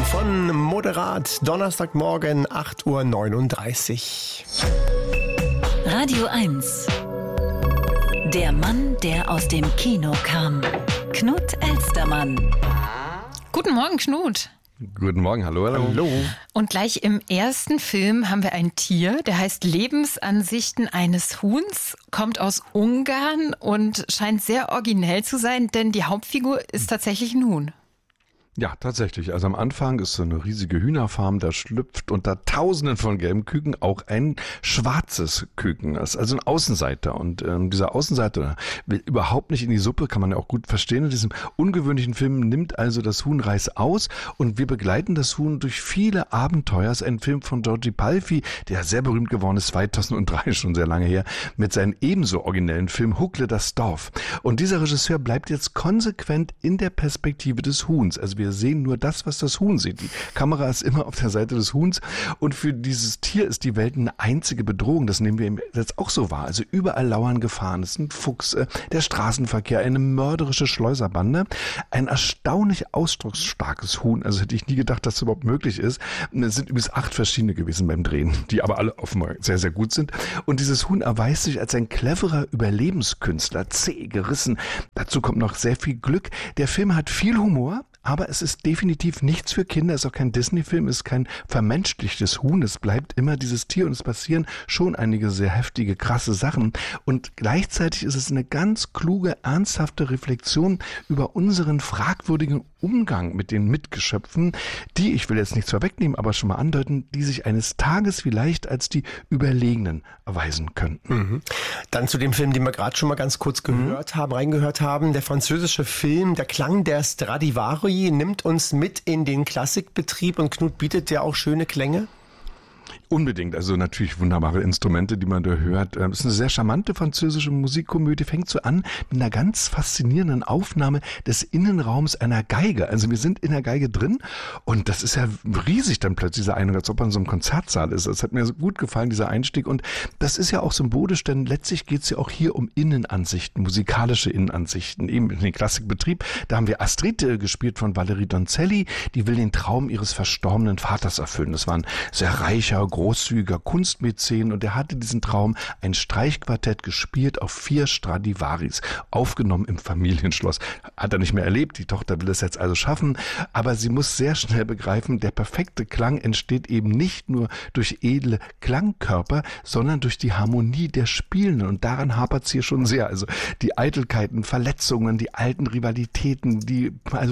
von Moderat. Donnerstagmorgen, 8:39 Uhr. Radio 1. Der Mann, der aus dem Kino kam. Knut Elstermann. Guten Morgen, Knut. Guten Morgen, hallo. Hallo. Und gleich im ersten Film haben wir ein Tier, der heißt Lebensansichten eines Huhns, kommt aus Ungarn und scheint sehr originell zu sein, denn die Hauptfigur ist tatsächlich ein Huhn. Ja, tatsächlich. Also am Anfang ist so eine riesige Hühnerfarm, da schlüpft unter Tausenden von gelben Küken auch ein schwarzes Küken. Das ist also ein Außenseiter. Und dieser Außenseiter will überhaupt nicht in die Suppe, kann man ja auch gut verstehen. In diesem ungewöhnlichen Film nimmt also das Huhn Reißaus und wir begleiten das Huhn durch viele Abenteuer. Es ist ein Film von Giorgi Palfi, der sehr berühmt geworden ist, 2003, schon sehr lange her, mit seinem ebenso originellen Film Huckle das Dorf. Und dieser Regisseur bleibt jetzt konsequent in der Perspektive des Huhns. Also wir sehen nur das, was das Huhn sieht. Die Kamera ist immer auf der Seite des Huhns und für dieses Tier ist die Welt eine einzige Bedrohung. Das nehmen wir jetzt auch so wahr. Also überall lauern Gefahren. Es ist ein Fuchs, der Straßenverkehr, eine mörderische Schleuserbande, ein erstaunlich ausdrucksstarkes Huhn. Also hätte ich nie gedacht, dass das überhaupt möglich ist. Es sind übrigens 8 verschiedene gewesen beim Drehen, die aber alle offenbar sehr, sehr gut sind. Und dieses Huhn erweist sich als ein cleverer Überlebenskünstler, zäh, gerissen. Dazu kommt noch sehr viel Glück. Der Film hat viel Humor, aber es ist definitiv nichts für Kinder, es ist auch kein Disney-Film, es ist kein vermenschlichtes Huhn, es bleibt immer dieses Tier und es passieren schon einige sehr heftige, krasse Sachen und gleichzeitig ist es eine ganz kluge, ernsthafte Reflexion über unseren fragwürdigen Umgang mit den Mitgeschöpfen, die, ich will jetzt nichts vorwegnehmen, aber schon mal andeuten, die sich eines Tages vielleicht als die Überlegenen erweisen könnten. Mhm. Dann zu dem Film, den wir gerade schon mal ganz kurz reingehört haben, der französische Film Der Klang der Stradivari nimmt uns mit in den Klassikbetrieb und Knut bietet ja auch schöne Klänge. Unbedingt, also natürlich wunderbare Instrumente, die man da hört. Es ist eine sehr charmante französische Musikkomödie, fängt so an mit einer ganz faszinierenden Aufnahme des Innenraums einer Geige. Also wir sind in der Geige drin und das ist ja riesig dann plötzlich, dieser Eindruck, als ob man in so einem Konzertsaal ist. Das hat mir so gut gefallen, dieser Einstieg und das ist ja auch symbolisch, denn letztlich geht es ja auch hier um Innenansichten, musikalische Innenansichten, eben in den Klassikbetrieb. Da haben wir Astrid gespielt von Valerie Donzelli, die will den Traum ihres verstorbenen Vaters erfüllen. Das war ein sehr reicher, großzügiger Kunstmäzen und er hatte diesen Traum, ein Streichquartett gespielt auf 4 Stradivaris, aufgenommen im Familienschloss. Hat er nicht mehr erlebt, die Tochter will es jetzt also schaffen, aber sie muss sehr schnell begreifen, der perfekte Klang entsteht eben nicht nur durch edle Klangkörper, sondern durch die Harmonie der Spielenden und daran hapert es hier schon sehr. Also die Eitelkeiten, Verletzungen, die alten Rivalitäten, die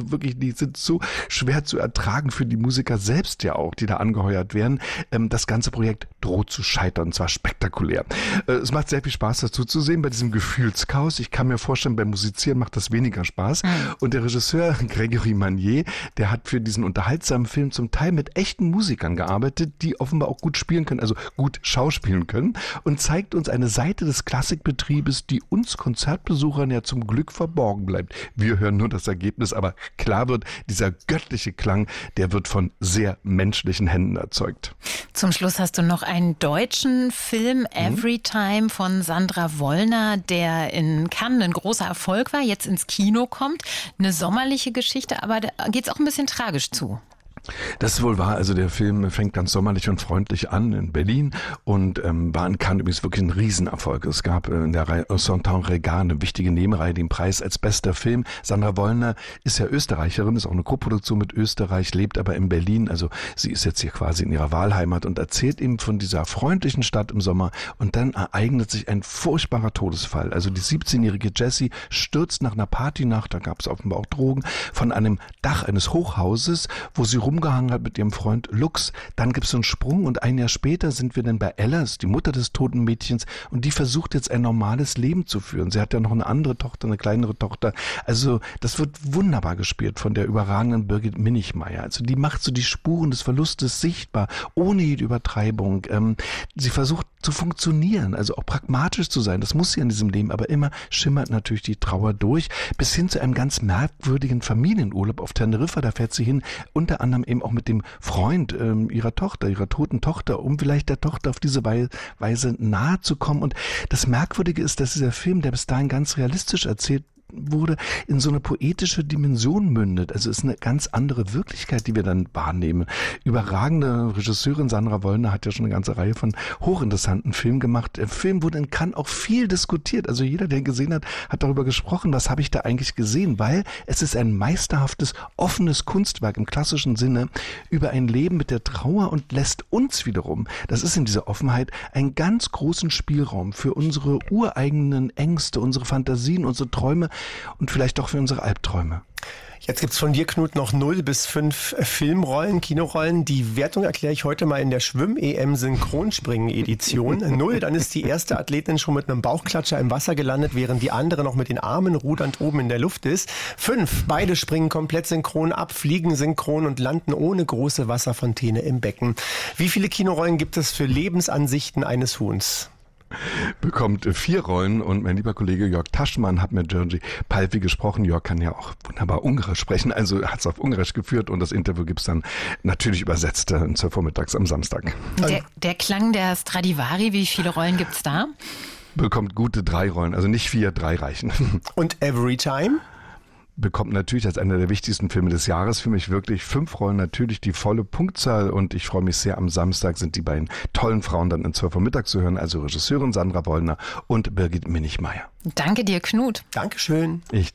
sind so schwer zu ertragen für die Musiker selbst ja auch, die da angeheuert werden. Das ganze Projekt droht zu scheitern, und zwar spektakulär. Es macht sehr viel Spaß dazu zu sehen bei diesem Gefühlschaos. Ich kann mir vorstellen, beim Musizieren macht das weniger Spaß. Und der Regisseur Grégory Magnier, der hat für diesen unterhaltsamen Film zum Teil mit echten Musikern gearbeitet, die offenbar auch gut spielen können, also gut schauspielen können und zeigt uns eine Seite des Klassikbetriebes, die uns Konzertbesuchern ja zum Glück verborgen bleibt. Wir hören nur das Ergebnis, aber klar wird, dieser göttliche Klang, der wird von sehr menschlichen Händen erzeugt. Zum Schluss hast du noch einen deutschen Film, Everytime von Sandra Wollner, der in Cannes ein großer Erfolg war, jetzt ins Kino kommt. Eine sommerliche Geschichte, aber da geht es auch ein bisschen tragisch zu. Das ist wohl wahr. Also der Film fängt ganz sommerlich und freundlich an in Berlin und war in Cannes übrigens wirklich ein Riesenerfolg. Es gab in der Reihe Sonntag Regard eine wichtige Nebenreihe, den Preis als bester Film. Sandra Wollner ist ja Österreicherin, ist auch eine Koproduktion mit Österreich, lebt aber in Berlin. Also sie ist jetzt hier quasi in ihrer Wahlheimat und erzählt eben von dieser freundlichen Stadt im Sommer und dann ereignet sich ein furchtbarer Todesfall. Also die 17-jährige Jessie stürzt nach einer Partynacht, da gab es offenbar auch Drogen, von einem Dach eines Hochhauses, wo sie rumgehangen hat mit ihrem Freund Lux. Dann gibt es so einen Sprung und ein Jahr später sind wir dann bei Ella, die Mutter des toten Mädchens und die versucht jetzt ein normales Leben zu führen. Sie hat ja noch eine andere Tochter, eine kleinere Tochter. Also das wird wunderbar gespielt von der überragenden Birgit Minichmeier. Also die macht so die Spuren des Verlustes sichtbar, ohne jede Übertreibung. Sie versucht zu funktionieren, also auch pragmatisch zu sein. Das muss sie in diesem Leben, aber immer schimmert natürlich die Trauer durch, bis hin zu einem ganz merkwürdigen Familienurlaub auf Teneriffa. Da fährt sie hin, unter anderem eben auch mit dem Freund ihrer Tochter, ihrer toten Tochter, um vielleicht der Tochter auf diese Weise nahe zu kommen. Und das Merkwürdige ist, dass dieser Film, der bis dahin ganz realistisch erzählt wurde, in so eine poetische Dimension mündet. Also es ist eine ganz andere Wirklichkeit, die wir dann wahrnehmen. Überragende Regisseurin Sandra Wollner hat ja schon eine ganze Reihe von hochinteressanten Filmen gemacht. Der Film wurde in Cannes auch viel diskutiert. Also jeder, der ihn gesehen hat, hat darüber gesprochen, was habe ich da eigentlich gesehen, weil es ist ein meisterhaftes, offenes Kunstwerk im klassischen Sinne über ein Leben mit der Trauer und lässt uns wiederum, das ist in dieser Offenheit, einen ganz großen Spielraum für unsere ureigenen Ängste, unsere Fantasien, unsere Träume und vielleicht auch für unsere Albträume. Jetzt gibt's von dir, Knut, noch 0 bis 5 Filmrollen, Kinorollen. Die Wertung erkläre ich heute mal in der Schwimm-EM-Synchronspringen-Edition. 0, dann ist die erste Athletin schon mit einem Bauchklatscher im Wasser gelandet, während die andere noch mit den Armen rudernd oben in der Luft ist. 5, beide springen komplett synchron ab, fliegen synchron und landen ohne große Wasserfontäne im Becken. Wie viele Kinorollen gibt es für Lebensansichten eines Huhns? Bekommt 4 Rollen und mein lieber Kollege Jörg Taschmann hat mit György Palfi gesprochen. Jörg kann ja auch wunderbar Ungarisch sprechen, also hat es auf Ungarisch geführt und das Interview gibt's dann natürlich übersetzt um 12 Uhr mittags am Samstag. Der Klang der Stradivari, wie viele Rollen gibt's da? Bekommt gute 3 Rollen, also nicht 4, 3 reichen. Und Every Time? Bekommt natürlich als einer der wichtigsten Filme des Jahres für mich wirklich 5 Rollen, natürlich die volle Punktzahl und ich freue mich sehr, am Samstag sind die beiden tollen Frauen dann in 12 Uhr mittags zu hören, also Regisseurin Sandra Wollner und Birgit Minichmeier. Danke dir, Knut. Dankeschön.